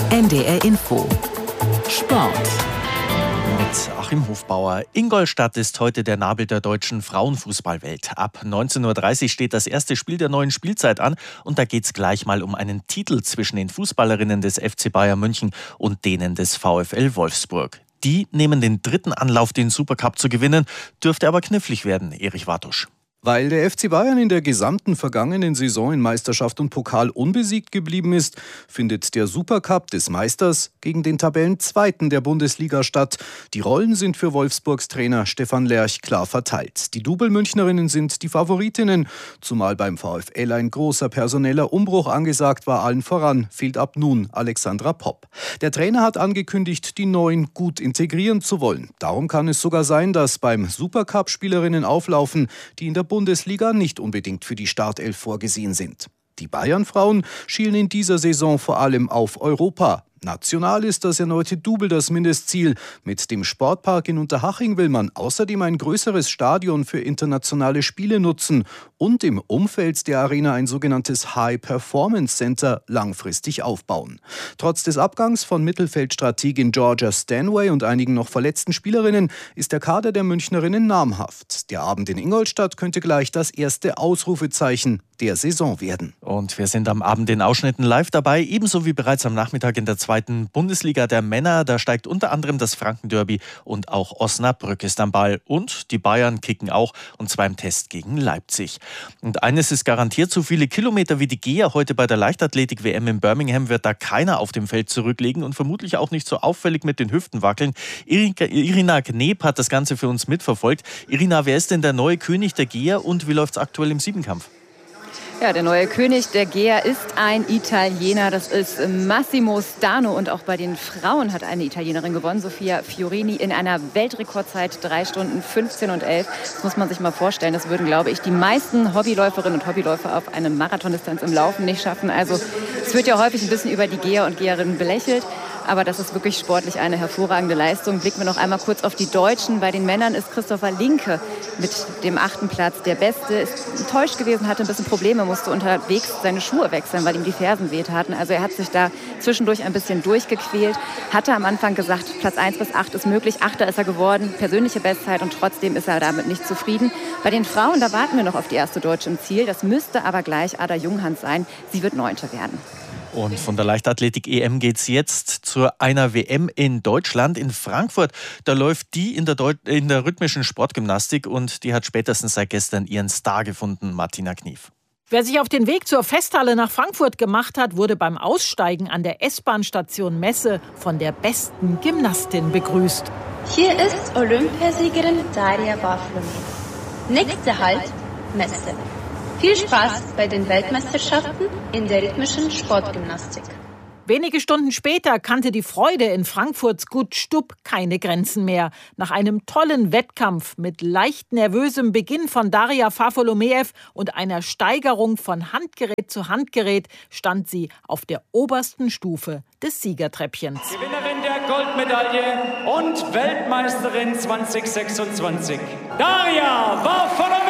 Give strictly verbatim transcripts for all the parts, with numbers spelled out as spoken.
N D R Info Sport. Mit Achim Hofbauer. Ingolstadt ist heute der Nabel der deutschen Frauenfußballwelt. Ab neunzehn Uhr dreißig steht das erste Spiel der neuen Spielzeit an und da geht es gleich mal um einen Titel zwischen den Fußballerinnen des F C Bayern München und denen des VfL Wolfsburg. Die nehmen den dritten Anlauf, den Supercup zu gewinnen, dürfte aber knifflig werden, Erich Wartusch. Weil der F C Bayern in der gesamten vergangenen Saison in Meisterschaft und Pokal unbesiegt geblieben ist, findet der Supercup des Meisters gegen den Tabellenzweiten der Bundesliga statt. Die Rollen sind für Wolfsburgs Trainer Stefan Lerch klar verteilt. Die Double-Münchnerinnen sind die Favoritinnen, zumal beim VfL ein großer personeller Umbruch angesagt war. Allen voran fehlt ab nun Alexandra Popp. Der Trainer hat angekündigt, die Neuen gut integrieren zu wollen. Darum kann es sogar sein, dass beim Supercup Spielerinnen auflaufen, die in der Bundesliga nicht unbedingt für die Startelf vorgesehen sind. Die Bayern-Frauen schielen in dieser Saison vor allem auf Europa. National ist das erneute Double das Mindestziel. Mit dem Sportpark in Unterhaching will man außerdem ein größeres Stadion für internationale Spiele nutzen und im Umfeld der Arena ein sogenanntes High-Performance-Center langfristig aufbauen. Trotz des Abgangs von Mittelfeldstrategin Georgia Stanway und einigen noch verletzten Spielerinnen ist der Kader der Münchnerinnen namhaft. Der Abend in Ingolstadt könnte gleich das erste Ausrufezeichen der Saison werden. Und wir sind am Abend in Ausschnitten live dabei, ebenso wie bereits am Nachmittag in der zweiten Bundesliga der Männer. Da steigt unter anderem das Franken-Derby und auch Osnabrück ist am Ball. Und die Bayern kicken auch, und zwar im Test gegen Leipzig. Und eines ist garantiert, so viele Kilometer wie die Geher heute bei der Leichtathletik-W M in Birmingham wird da keiner auf dem Feld zurücklegen und vermutlich auch nicht so auffällig mit den Hüften wackeln. Irina Kneb hat das Ganze für uns mitverfolgt. Irina, wer ist denn der neue König der Geher und wie läuft es aktuell im Siebenkampf? Ja, der neue König der Geher ist ein Italiener, das ist Massimo Stano. Und auch bei den Frauen hat eine Italienerin gewonnen, Sofia Fiorini, in einer Weltrekordzeit drei Stunden fünfzehn und elf. Das muss man sich mal vorstellen, das würden, glaube ich, die meisten Hobbyläuferinnen und Hobbyläufer auf eine Marathondistanz im Laufen nicht schaffen. Also es wird ja häufig ein bisschen über die Geher und Geherinnen belächelt. Aber das ist wirklich sportlich eine hervorragende Leistung. Blicken wir noch einmal kurz auf die Deutschen. Bei den Männern ist Christopher Linke mit dem achten Platz der Beste. Ist enttäuscht gewesen, hatte ein bisschen Probleme, musste unterwegs seine Schuhe wechseln, weil ihm die Fersen wehtaten. Also er hat sich da zwischendurch ein bisschen durchgequält. Hatte am Anfang gesagt, Platz eins bis acht ist möglich. Achter ist er geworden, persönliche Bestzeit, und trotzdem ist er damit nicht zufrieden. Bei den Frauen, da warten wir noch auf die erste Deutsche im Ziel. Das müsste aber gleich Ada Junghans sein. Sie wird Neunte werden. Und von der Leichtathletik-E M geht es jetzt zu einer W M in Deutschland, in Frankfurt. Da läuft die in der, Deu- in der rhythmischen Sportgymnastik und die hat spätestens seit gestern ihren Star gefunden, Martina Knief. Wer sich auf den Weg zur Festhalle nach Frankfurt gemacht hat, wurde beim Aussteigen an der S-Bahn-Station Messe von der besten Gymnastin begrüßt. Hier ist Olympiasiegerin Daria Bartholomew. Nächster Halt, Messe. Viel Spaß bei den Weltmeisterschaften in der rhythmischen Sportgymnastik. Wenige Stunden später kannte die Freude in Frankfurts Gut Stub keine Grenzen mehr. Nach einem tollen Wettkampf mit leicht nervösem Beginn von Daria Farfolomeev und einer Steigerung von Handgerät zu Handgerät stand sie auf der obersten Stufe des Siegertreppchens. Gewinnerin der Goldmedaille und Weltmeisterin zwanzig sechsundzwanzig, Daria Farfolomeev!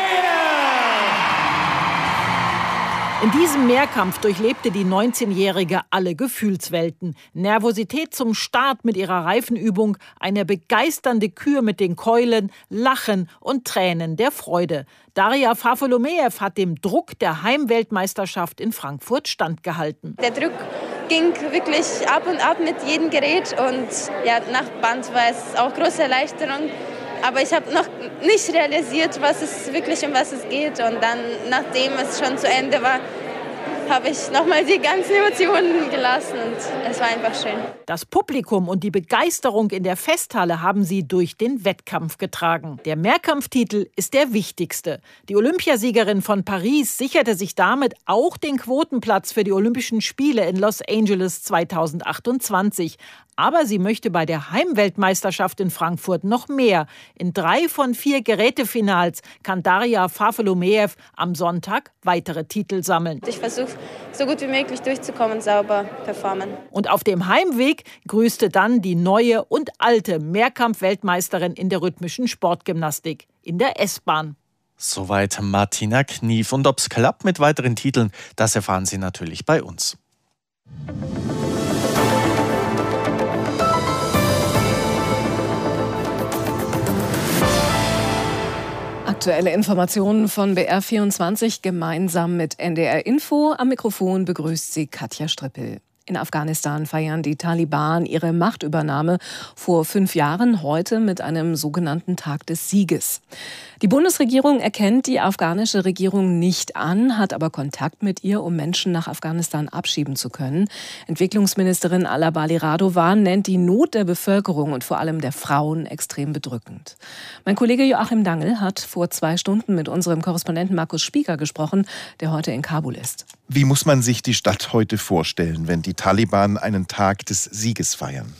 In diesem Mehrkampf durchlebte die neunzehnjährige alle Gefühlswelten. Nervosität zum Start mit ihrer Reifenübung, eine begeisternde Kür mit den Keulen, Lachen und Tränen der Freude. Daria Farfolomeev hat dem Druck der Heimweltmeisterschaft in Frankfurt standgehalten. Der Druck ging wirklich ab und ab mit jedem Gerät und ja, nach Band war es auch große Erleichterung. Aber ich habe noch nicht realisiert, was es wirklich um was es geht. Und dann, nachdem es schon zu Ende war, habe ich nochmal die ganzen Emotionen gelassen und es war einfach schön. Das Publikum und die Begeisterung in der Festhalle haben sie durch den Wettkampf getragen. Der Mehrkampftitel ist der wichtigste. Die Olympiasiegerin von Paris sicherte sich damit auch den Quotenplatz für die Olympischen Spiele in Los Angeles zweitausendachtundzwanzig. Aber sie möchte bei der Heimweltmeisterschaft in Frankfurt noch mehr. In drei von vier Gerätefinals kann Daria Farfolomeev am Sonntag weitere Titel sammeln. Ich versuche, so gut wie möglich durchzukommen und sauber performen. Und auf dem Heimweg grüßte dann die neue und alte Mehrkampf-Weltmeisterin in der rhythmischen Sportgymnastik in der S-Bahn. Soweit Martina Knief. Und ob es klappt mit weiteren Titeln, das erfahren Sie natürlich bei uns. Aktuelle Informationen von B R vierundzwanzig gemeinsam mit N D R Info. Am Mikrofon begrüßt sie Katja Strippel. In Afghanistan feiern die Taliban ihre Machtübernahme vor fünf Jahren heute mit einem sogenannten Tag des Sieges. Die Bundesregierung erkennt die afghanische Regierung nicht an, hat aber Kontakt mit ihr, um Menschen nach Afghanistan abschieben zu können. Entwicklungsministerin Ala Bali Radovan nennt die Not der Bevölkerung und vor allem der Frauen extrem bedrückend. Mein Kollege Joachim Dangl hat vor zwei Stunden mit unserem Korrespondenten Markus Spieker gesprochen, der heute in Kabul ist. Wie muss man sich die Stadt heute vorstellen, wenn die Taliban einen Tag des Sieges feiern?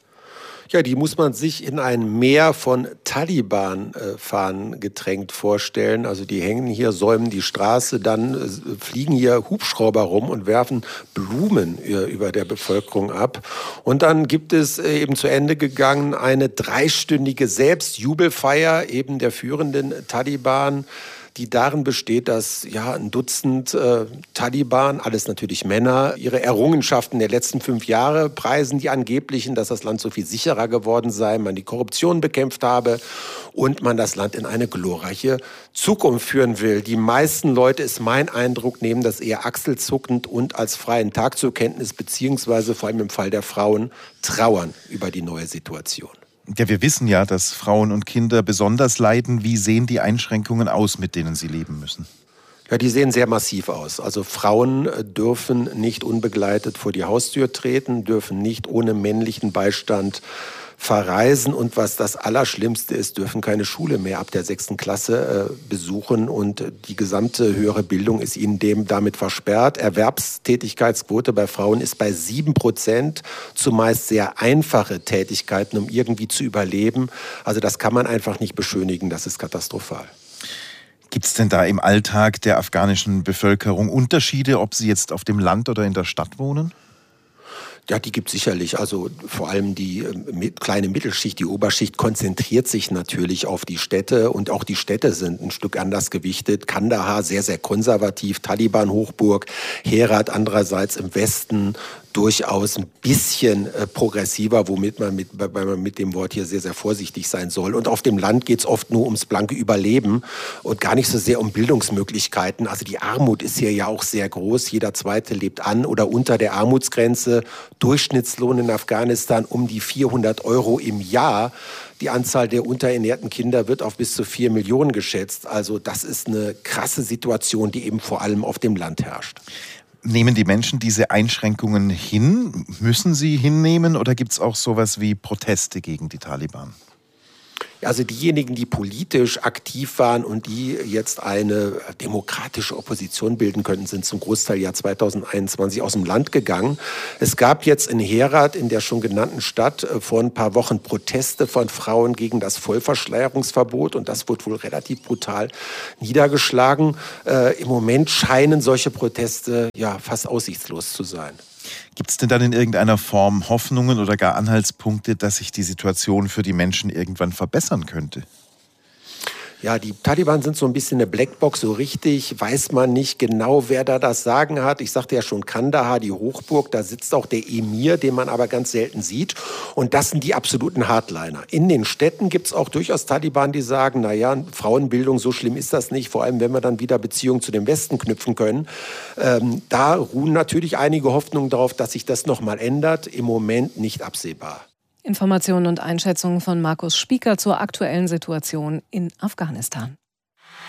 Ja, die muss man sich in ein Meer von Taliban-Fahnen getränkt vorstellen. Also die hängen hier, säumen die Straße, dann äh, fliegen hier Hubschrauber rum und werfen Blumen äh, über der Bevölkerung ab. Und dann gibt es äh, eben zu Ende gegangen eine dreistündige Selbstjubelfeier eben der führenden Taliban, die darin besteht, dass ja ein Dutzend äh, Taliban, alles natürlich Männer, ihre Errungenschaften der letzten fünf Jahre preisen, die angeblichen, dass das Land so viel sicherer geworden sei, man die Korruption bekämpft habe und man das Land in eine glorreiche Zukunft führen will. Die meisten Leute, ist mein Eindruck, nehmen das eher achselzuckend und als freien Tag zur Kenntnis, beziehungsweise vor allem im Fall der Frauen trauern über die neue Situation. Ja, wir wissen ja, dass Frauen und Kinder besonders leiden. Wie sehen die Einschränkungen aus, mit denen sie leben müssen? Ja, die sehen sehr massiv aus. Also Frauen dürfen nicht unbegleitet vor die Haustür treten, dürfen nicht ohne männlichen Beistand verreisen und was das Allerschlimmste ist, dürfen keine Schule mehr ab der sechsten Klasse äh, besuchen und die gesamte höhere Bildung ist ihnen dem damit versperrt. Erwerbstätigkeitsquote bei Frauen ist bei sieben Prozent, zumeist sehr einfache Tätigkeiten, um irgendwie zu überleben. Also das kann man einfach nicht beschönigen, das ist katastrophal. Gibt es denn da im Alltag der afghanischen Bevölkerung Unterschiede, ob sie jetzt auf dem Land oder in der Stadt wohnen? Ja, die gibt es sicherlich. Also vor allem die äh, kleine Mittelschicht, die Oberschicht konzentriert sich natürlich auf die Städte und auch die Städte sind ein Stück anders gewichtet. Kandahar sehr, sehr konservativ, Taliban-Hochburg, Herat andererseits im Westen durchaus ein bisschen äh, progressiver, womit man mit, bei, man mit dem Wort hier sehr, sehr vorsichtig sein soll. Und auf dem Land geht es oft nur ums blanke Überleben und gar nicht so sehr um Bildungsmöglichkeiten. Also die Armut ist hier ja auch sehr groß. Jeder Zweite lebt an oder unter der Armutsgrenze. Durchschnittslohn in Afghanistan um die vierhundert Euro im Jahr. Die Anzahl der unterernährten Kinder wird auf bis zu vier Millionen geschätzt. Also das ist eine krasse Situation, die eben vor allem auf dem Land herrscht. Nehmen die Menschen diese Einschränkungen hin? Müssen sie hinnehmen oder gibt es auch sowas wie Proteste gegen die Taliban? Also diejenigen, die politisch aktiv waren und die jetzt eine demokratische Opposition bilden könnten, sind zum Großteil ja zweitausendeinundzwanzig aus dem Land gegangen. Es gab jetzt in Herat, in der schon genannten Stadt, vor ein paar Wochen Proteste von Frauen gegen das Vollverschleierungsverbot und das wurde wohl relativ brutal niedergeschlagen. Äh, im Moment scheinen solche Proteste ja fast aussichtslos zu sein. Gibt es denn dann in irgendeiner Form Hoffnungen oder gar Anhaltspunkte, dass sich die Situation für die Menschen irgendwann verbessern könnte? Ja, die Taliban sind so ein bisschen eine Blackbox, so richtig weiß man nicht genau, wer da das Sagen hat. Ich sagte ja schon Kandahar, die Hochburg, da sitzt auch der Emir, den man aber ganz selten sieht. Und das sind die absoluten Hardliner. In den Städten gibt es auch durchaus Taliban, die sagen, naja, Frauenbildung, so schlimm ist das nicht, vor allem wenn wir dann wieder Beziehungen zu dem Westen knüpfen können. Ähm, da ruhen natürlich einige Hoffnungen darauf, dass sich das nochmal ändert. Im Moment nicht absehbar. Informationen und Einschätzungen von Markus Spieker zur aktuellen Situation in Afghanistan.